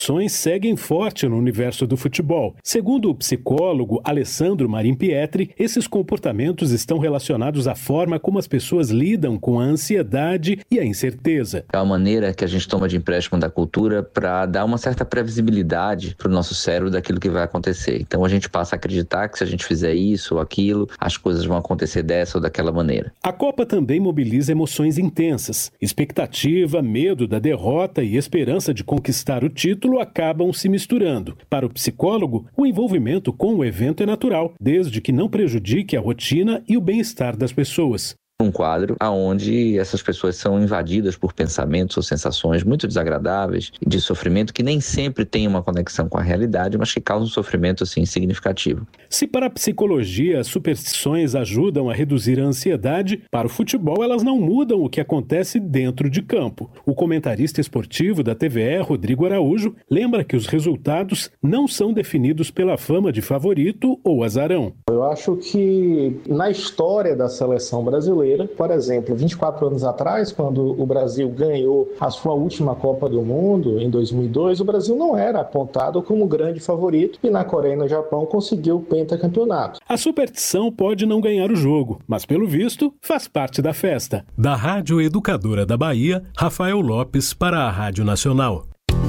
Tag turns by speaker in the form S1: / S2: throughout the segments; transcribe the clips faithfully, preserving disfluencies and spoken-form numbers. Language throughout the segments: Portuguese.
S1: seguem forte no universo do futebol. Segundo o psicólogo Alessandro Marin Pietri, esses comportamentos estão relacionados à forma como as pessoas lidam com a ansiedade e a incerteza.
S2: É a maneira que a gente toma de empréstimo da cultura para dar uma certa previsibilidade para o nosso cérebro daquilo que vai acontecer. Então a gente passa a acreditar que se a gente fizer isso ou aquilo, as coisas vão acontecer dessa ou daquela maneira.
S1: A Copa também mobiliza emoções intensas. Expectativa, medo da derrota e esperança de conquistar o título acabam se misturando. Para o psicólogo, o envolvimento com o evento é natural, desde que não prejudique a rotina e o bem-estar das pessoas.
S2: Um quadro onde essas pessoas são invadidas por pensamentos ou sensações muito desagradáveis e de sofrimento que nem sempre têm uma conexão com a realidade, mas que causam sofrimento assim, significativo.
S1: Se para a psicologia as superstições ajudam a reduzir a ansiedade, para o futebol elas não mudam o que acontece dentro de campo. O comentarista esportivo da T V E, Rodrigo Araújo, lembra que os resultados não são definidos pela fama de favorito ou azarão.
S3: Eu acho que na história da seleção brasileira, por exemplo, vinte e quatro anos atrás, quando o Brasil ganhou a sua última Copa do Mundo, em dois mil e dois, o Brasil não era apontado como grande favorito e na Coreia e no Japão conseguiu o pentacampeonato.
S1: A superstição pode não ganhar o jogo, mas pelo visto faz parte da festa. Da Rádio Educadora da Bahia, Rafael Lopes para a Rádio Nacional.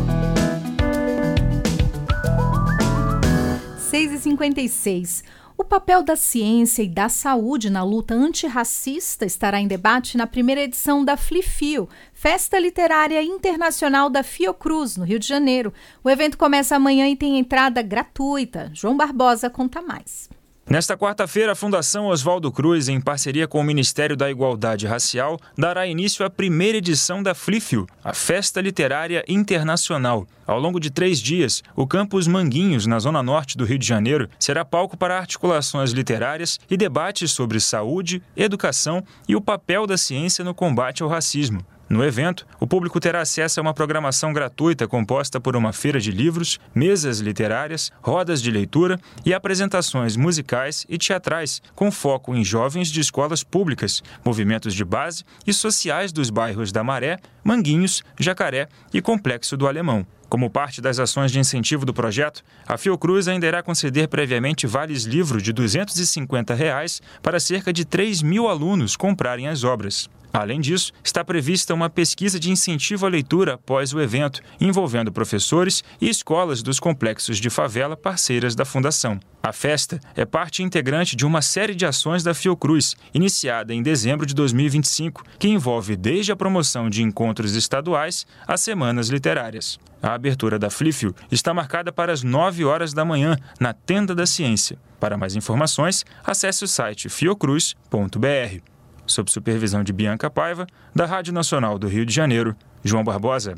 S4: seis e cinquenta e seis. O papel da ciência e da saúde na luta antirracista estará em debate na primeira edição da FliFio, Festa Literária Internacional da Fiocruz, no Rio de Janeiro. O evento começa amanhã e tem entrada gratuita. João Barbosa conta mais.
S5: Nesta quarta-feira, a Fundação Oswaldo Cruz, em parceria com o Ministério da Igualdade Racial, dará início à primeira edição da FliFio, a Festa Literária Internacional. Ao longo de três dias, o campus Manguinhos, na zona norte do Rio de Janeiro, será palco para articulações literárias e debates sobre saúde, educação e o papel da ciência no combate ao racismo. No evento, o público terá acesso a uma programação gratuita composta por uma feira de livros, mesas literárias, rodas de leitura e apresentações musicais e teatrais, com foco em jovens de escolas públicas, movimentos de base e sociais dos bairros da Maré, Manguinhos, Jacaré e Complexo do Alemão. Como parte das ações de incentivo do projeto, a Fiocruz ainda irá conceder previamente vales livro de duzentos e cinquenta reais para cerca de três mil alunos comprarem as obras. Além disso, está prevista uma pesquisa de incentivo à leitura após o evento, envolvendo professores e escolas dos complexos de favela parceiras da Fundação. A festa é parte integrante de uma série de ações da Fiocruz, iniciada em dezembro de dois mil e vinte e cinco, que envolve desde a promoção de encontros estaduais às semanas literárias. A abertura da FliFio está marcada para as nove horas da manhã, na Tenda da Ciência. Para mais informações, acesse o site fiocruz ponto b r. Sob supervisão de Bianca Paiva, da Rádio Nacional do Rio de Janeiro, João Barbosa.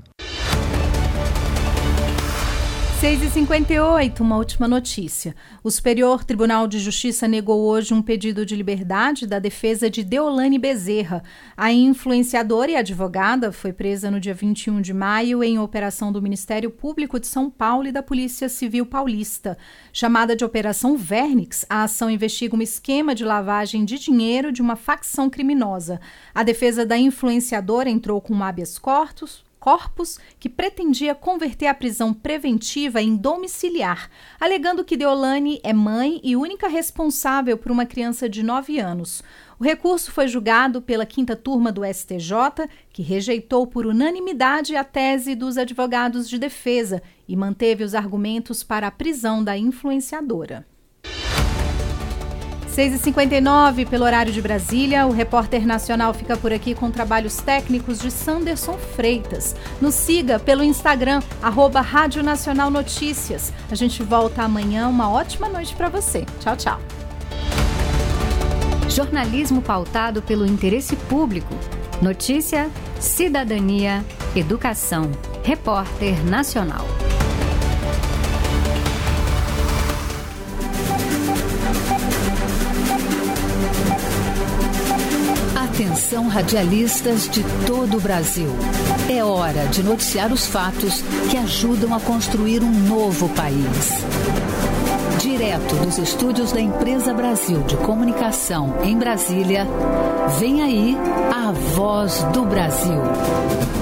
S4: seis e cinquenta e oito, uma última notícia. O Superior Tribunal de Justiça negou hoje um pedido de liberdade da defesa de Deolane Bezerra. A influenciadora e advogada foi presa no dia vinte e um de maio em operação do Ministério Público de São Paulo e da Polícia Civil Paulista. Chamada de Operação Vernix, a ação investiga um esquema de lavagem de dinheiro de uma facção criminosa. A defesa da influenciadora entrou com um habeas corpus, corpus que pretendia converter a prisão preventiva em domiciliar, alegando que Deolane é mãe e única responsável por uma criança de nove anos. O recurso foi julgado pela quinta turma do S T J, que rejeitou por unanimidade a tese dos advogados de defesa e manteve os argumentos para a prisão da influenciadora. seis e cinquenta e nove, pelo horário de Brasília, o Repórter Nacional fica por aqui com trabalhos técnicos de Sanderson Freitas. Nos siga pelo Instagram, arroba Rádio Nacional Notícias. A gente volta amanhã. Uma ótima noite para você. Tchau, tchau.
S6: Jornalismo pautado pelo interesse público. Notícia, cidadania, educação. Repórter Nacional. Atenção, radialistas de todo o Brasil. É hora de noticiar os fatos que ajudam a construir um novo país. Direto dos estúdios da Empresa Brasil de Comunicação em Brasília, vem aí a Voz do Brasil.